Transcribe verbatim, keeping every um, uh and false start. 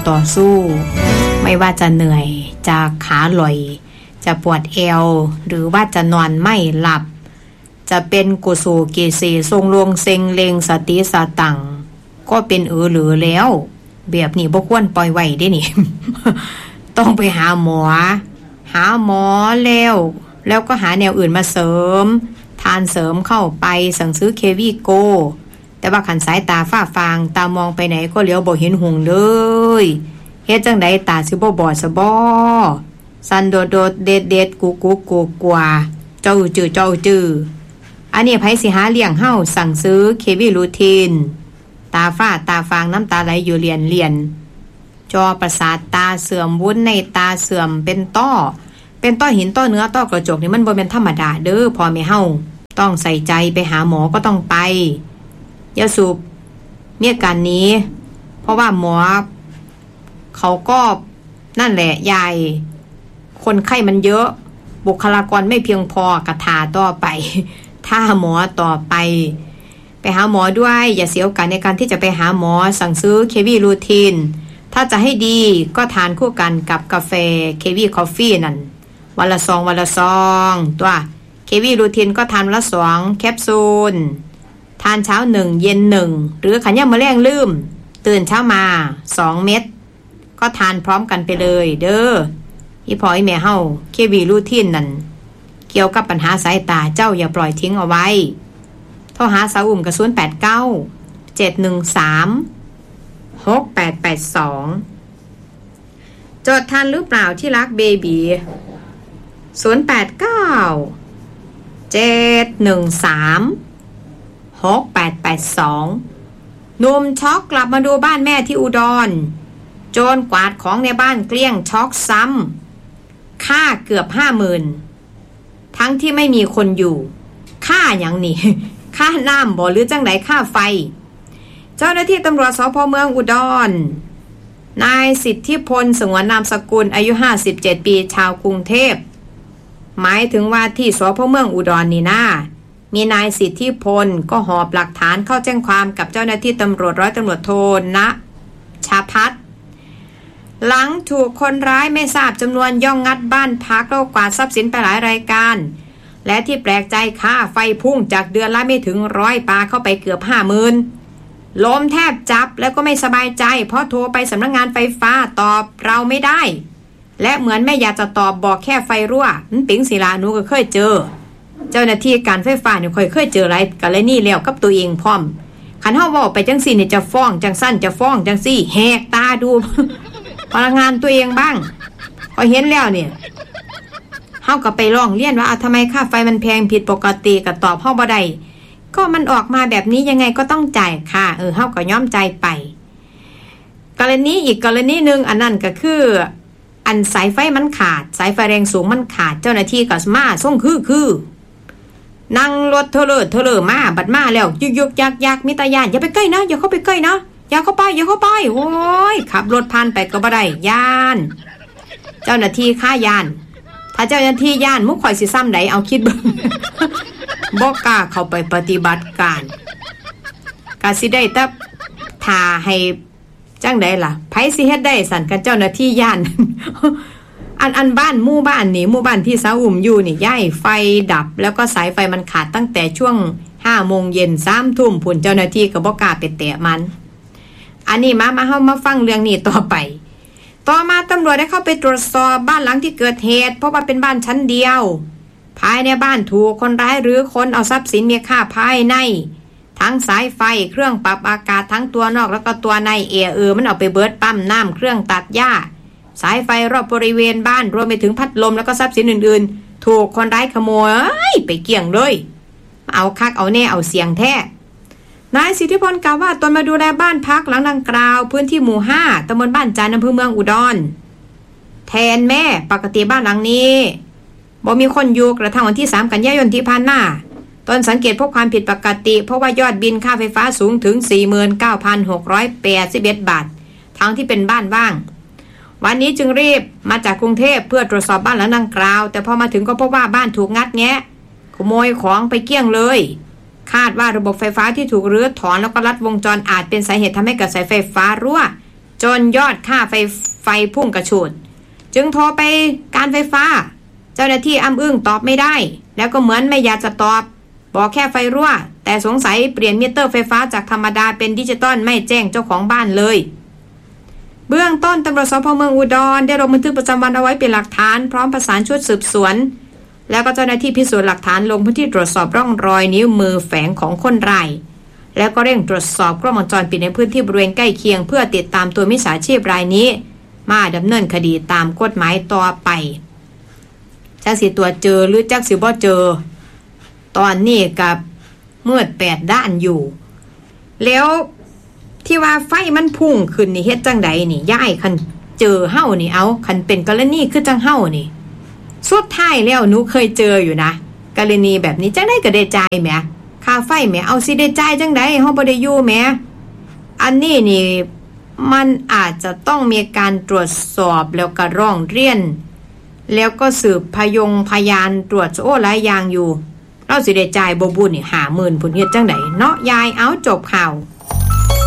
ต่อสู้ไม่ว่าจะเหนื่อยจะขาลอยจะปวดเอวหรือว่าจะนอนไม่หลับจะเป็นกุสูกีสีทรงลวงเซ็งเลงสติสตังก็เป็นเออหรือแล้วแบบนี้บ่ควรปล่อยไว้ได้นี่ ต้องไปหาหมอหาหมอแล้วแล้วก็หาแนวอื่นมาเสริมทานเสริมเข้าไปสั่งซื้อเควีโกแต่ว่าขันสายตาฝ้าฟางตามองไปไหนก็เลี้ยวบ่เห็นหงเลยเฮ็ดจังใดตาสิบ่บอดซะบ่สันโดดโดดเด็ดเด็ดกูกูกูกว่าเจ้าจื้อเจ้าจื้ออันนี้ไผสิหาเลี้ยงเฮาสั่งซื้อเควีรูทีนตาฝ้าตาฟางน้ำตาไหลอยู่เรียนเรียนจอประสาทตาเสื่อมวุ้นในตาเสื่อมเป็นต้อเป็นต้อหินต้อเนื้อต้อกระจกนี่มันบ่เป็นธรรมดาเด้อพอแม่เฮาต้องใส่ใจไปหาหมอก็ต้องไปอย่าสูบเมียกันนี้เพราะว่าหมอเขาก็นั่นแหละยายคนไข้มันเยอะบุคลากรไม่เพียงพอกระทาต่อไปถ้าหมอต่อไปไปหาหมอด้วยอย่าเสียโอกาสในการที่จะไปหาหมอสั่งซื้อเควีรูทีนถ้าจะให้ดีก็ทานคู่กันกับกาแฟเควีคอฟฟี่นั่นวันละซองวันละซองตัวเควีรูทีนก็ทานวันละสองแคปซูลทานเช้าหนึ่งเย็นหนึ่งหรือขันย่ำมะแรงลืมตื่นเช้ามาสองเม็ดก็ทานพร้อมกันไปเลยเด้ออีพออีแม่เฮาเควีรูทีนนั่นเกี่ยวกับปัญหาสายตาเจ้าอย่าปล่อยทิ้งเอาไว้โทรหาสาวอุ่มกระศูนย์แปดเก้าเจ็ดหนึ่งสามหกแปดแปดสองจดทันหรือเปล่าที่รักเบบีศูนย์แปดเก้าเจ็ดหนึ่งสามหกแปดแปดสองหนุ่มช็อกกลับมาดูบ้านแม่ที่อุดรโจรกวาดของในบ้านเกลี้ยงช็อกซ้ำค่าเกือบห้าหมื่นทั้งที่ไม่มีคนอยู่ค่าอย่างนี้ ค่าน้ำบ่หรือจังไหนค่าไฟเจ้าหน้าที่ตำรวจสภ.เมืองอุดรนายสิทธิพลสงวนนามสกุลอายุห้าสิบเจ็ดปีชาวกรุงเทพหมายถึงว่าที่สภ.เมืองอุดรนี่นะมีนายสิทธิพลก็หอบหลักฐานเข้าแจ้งความกับเจ้าหน้าที่ตำรวจร้อยตำรวจโทณชาพัฒน์หลังถูกคนร้ายไม่ทราบจำนวนย่องงัดบ้านพักแล้วกวาดทรัพย์สินไปหลายรายการและที่แปลกใจค่าไฟพุ่งจากเดือนละไม่ถึงร้อยปาเข้าไปเกือบห้าหมื่นลมแทบจับแล้วก็ไม่สบายใจเพราะโทรไปสำนักงานไฟฟ้าตอบเราไม่ได้และเหมือนแม่อยากจะตอบบอกแค่ไฟรั่วนั่นปิงศิลาหนูก็เคยเจอเจ้าหน้าที่การไฟฟ้าเนี่ยเคยเคยเจออะไรกันเลยนี่แล้วกับตัวเองพร้อมขันเฮาบอกไปจังสี่เนี่ยจะฟ้องจังสั้นจะฟ้องจังสี่แหกตาดู พนักงานตัวเองบ้างพอเห็นแล้วเนี่ยเฮาก็ไปร้องเรียนว่าทำไมค่าไฟมันแพงผิดปกติก็ตอบเฮาบ่ได้ก็มันออกมาแบบนี้ยังไงก็ต้องจ่ายค่ะเออเฮาก็ยอมใจไปกรณีอีกกรณีนึงอันนั้นก็คืออันสายไฟมันขาดสายไฟแรงสูงมันขาดเจ้าหน้าที่ก็มาส่งคือคือนั่งรถเทเลอร์เทเลอร์มาบัดมาแล้วยุกยุกยักยักมิตรยานอย่าไปใกล้นะอย่าเข้าไปใกล้นะอย่าเข้าไปอย่าเข้าไปโอ้ยขับรถผ่านไปก็บ่ได้ย่านเจ้าหน้าที่ค่ายานถ้าเจ้าหน้าที่ย่านมุกข่อยสิซ้ำใดเอาคิดเบิ่งบ่กล้าเข้าไปปฏิบัติการก็สิได้แต่ท่าให้จังได๋ล่ะไผสิเฮ็ดได้สั่นกับเจ้าหน้าที่ย่าน อันอันบ้านหมู่บ้านนี่หมู่บ้านที่สาวอุ่มอยู่นี่ย้ายไฟดับแล้วก็สายไฟมันขาดตั้งแต่ช่วง ห้าโมงเย็น สามทุ่มพุ่นเจ้าหน้าที่ก็บ่กล้าไปแตะมันอันนี้มามาเฮามาฟังเรื่องนี้ต่อไปต่อมาตำรวจได้เข้าไปตรวจสอบบ้านหลังที่เกิดเหตุเพราะว่าเป็นบ้านชั้นเดียวภายในบ้านถูกคนร้ายหรือคนเอาทรัพย์สินมีค่าภายในทั้งสายไฟเครื่องปรับอากาศทั้งตัวนอกแล้วก็ตัวในเอเออมันเอาไปเบิดปั๊มน้ำเครื่องตัดหญ้าสายไฟรอบบริเวณบ้านรวมไปถึงพัดลมแล้วก็ทรัพย์สินอื่นๆถูกคนร้ายขโมยไปเกลี้ยงเลยเอาคักเอาแน่เอาเสียงแท้นายสิทธิพลกล่าวว่าตนมาดูแลบ้านพักหลังดังกล่าวพื้นที่หมู่ห้าตำบลบ้านจันทร์อำเภอเมืองอุดรแทนแม่ปกติบ้านหลังนี้บ่มีคนอยู่กระทั่งวันที่สามกันยายนที่ผ่านมาตนสังเกตพบความผิดปกติเพราะว่ายอดบิลค่าไฟฟ้าสูงถึง สี่หมื่นเก้าพันหกร้อยแปดสิบเอ็ด บาททั้งที่เป็นบ้านว่างวันนี้จึงรีบมาจากกรุงเทพเพื่อตรวจสอบบ้านหลังดังกล่าวแต่พอมาถึงก็พบว่าบ้านถูกงัดแงะขโมยของไปเกลี้ยงเลยคาดว่าระบบไฟฟ้าที่ถูกรื้อถอนแล้วก็ลัดวงจรอาจเป็นสาเหตุทำให้กระแสไฟฟ้ารั่วจนยอดค่าไฟไฟพุ่งกระฉูดจึงโทรไปการไฟฟ้าเจ้าหน้าที่อ้ำอึ้งตอบไม่ได้แล้วก็เหมือนไม่อยากจะตอบบอกแค่ไฟรั่วแต่สงสัยเปลี่ยนมิเตอร์ไฟฟ้าจากธรรมดาเป็นดิจิตอลไม่แจ้งเจ้าของบ้านเลยเบื้องต้นตำรวจสพเมืองอุดรได้ลงบันทึกประจำวันเอาไว้เป็นหลักฐานพร้อมประสานชุดสืบสวนแล้วก็เจ้าหน้าที่พิสูจน์หลักฐานลงพื้นที่ตรวจสอบร่องรอยนิ้วมือแฝงของคนร้ายแล้วก็เร่งตรวจสอบกล้องวงจรปิดในพื้นที่บริเวณใกล้เคียงเพื่อติดตามตัวมิจฉาชีพรายนี้มาดำเนินคดีตามกฎหมายต่อไปจักสิตัวเจอหรือจักสิบ่เจอตอนนี้กับมืดแปดด้านอยู่แล้วที่ว่าไฟมันพุ่งขึ้นนี่เฮ็ดจังใดนี่ย้ายคันเจอเฮ้านี่เอาคันเป็นกรณีคือจังเฮ้านี่สุดท้ายแล้วหนูเคยเจออยู่นะกรณีแบบนี้จังได้ก็ได้จ่ายแหมค่าไฟแหมเอาสิได้จ่ายจังใดเฮาบ่ได้อยู่แหมอันนี้นี่มันอาจจะต้องมีการตรวจสอบแล้วก็ร้องเรียนแล้วก็สืบพยงพยานตรวจโอ้หลายอย่างอยู่เราสิได้จ่ายบ่บุญนี่ห้าหมื่นพุ่นเฮ็ดจังไดเนาะยายเอาจบข่าว